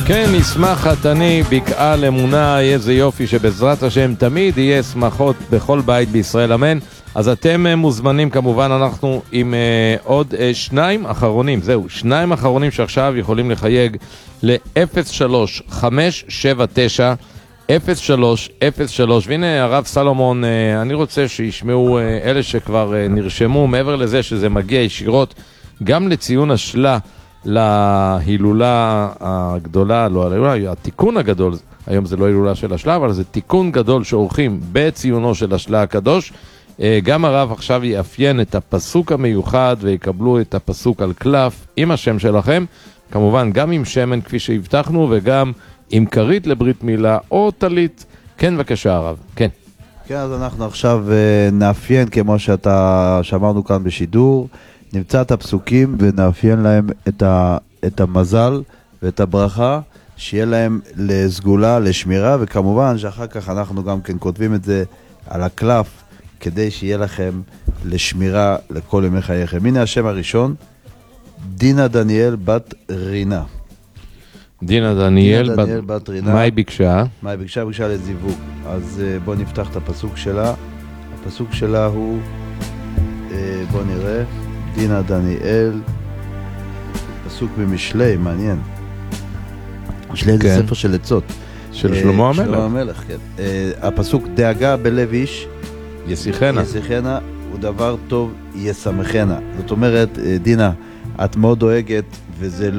כן, נשמח חתני, בקעה אמונה, איזה יופי שבעזרת השם תמיד יהיה שמחות בכל בית בישראל, אמן. אז אתם מוזמנים, כמובן אנחנו עם עוד שניים אחרונים, זהו, שניים אחרונים שעכשיו יכולים לחייג ל-03-579-0303. והנה הרב סלומון, אני רוצה שישמעו אלה שכבר נרשמו, מעבר לזה שזה מגיע ישירות גם לציון השלה, להילולה הגדולה, לא ההילולה, התיקון הגדול, היום זה לא הילולה של השלה, אבל זה תיקון גדול שעורכים בציונו של השלה הקדוש. גם הרב עכשיו יאפיין את הפסוק המיוחד ויקבלו את הפסוק על קלף עם השם שלכם, כמובן גם עם שמן כפי שהבטחנו וגם עם כרית לברית מילה או טלית. כן, בבקשה הרב. כן. כן, אז אנחנו עכשיו נאפיין כמו שאמרנו כאן בשידור, נמצא את הפסוקים ונאפיין להם את המזל ואת הברכה, שיהיה להם לסגולה, לשמירה, וכמובן שאחר כך אנחנו גם כן כותבים את זה על הקלף, כדי שיהיה לכם לשמירה לכל ימי חייכם. הנה השם הראשון, דינה דניאל בת רינה. דינה דניאל בת רינה. מה היא ביקשה? מה היא ביקשה? ביקשה לזיווג. אז בוא נפתח את הפסוק שלה. הפסוק שלה הוא, בוא נראה, דינה דניאל, פסוק ממשלי, מעניין. משלי זה ספר של עצות. של שלמה המלך. שלמה המלך, כן. הפסוק, דאגה בלב איש, ישיחנה, הוא דבר טוב ישמחנה. זאת אומרת, דינה, את מאוד דואגת, וזה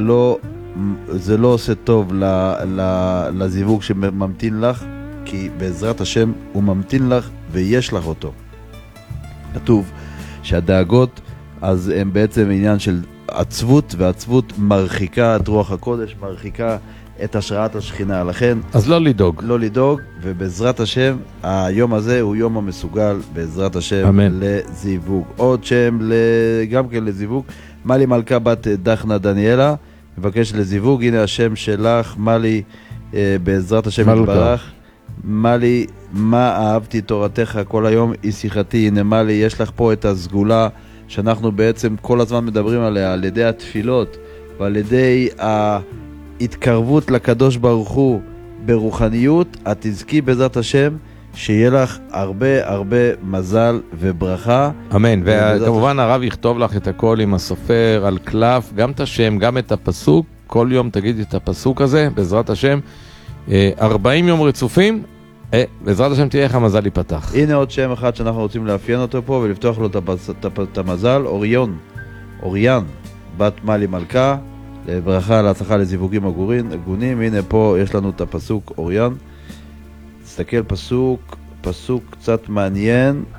לא עושה טוב לזיווג שממתין לך, כי בעזרת השם הוא ממתין לך ויש לך אותו. כתוב שהדאגות, אז הם בעצם עניין של עצבות, והעצבות מרחיקה את רוח הקודש, מרחיקה את השראת השכינה. לכן אז לא לדאוג. לא לדאוג, ובעזרת השם היום הזה הוא יום המסוגל בעזרת השם אמן. לזיווג. עוד שם גם כן לזיווג, מלי מלכה בת דחנה דניאלה מבקש לזיווג. הנה השם שלך מלי, בעזרת השם יתברך. מלי, מה אהבתי תורתך כל היום היא שיחתי. הנה מלי, יש לך פה את הסגולה שאנחנו בעצם כל הזמן מדברים עליה, על ידי התפילות ועל ידי ההתקרבות לקדוש ברוך הוא ברוחניות. את תזכי בעזרת השם שיהיה לך הרבה מזל וברכה, אמן. וכמובן הרב יכתוב לך את הכל עם הסופר על קלף, גם את השם, גם את הפסוק. כל יום תגידי את הפסוק הזה בעזרת השם 40 יום רצופים, בעזרת השם תהיה איך המזל ייפתח. הנה עוד שם אחד שאנחנו רוצים לאפיין אותו פה ולפתוח לו את המזל, אוריאן בת מלי מלכה, לברכה, להצלחה, לזיווגים הגונים. הנה פה יש לנו את הפסוק אוריאן. תסתכל, פסוק קצת מעניין,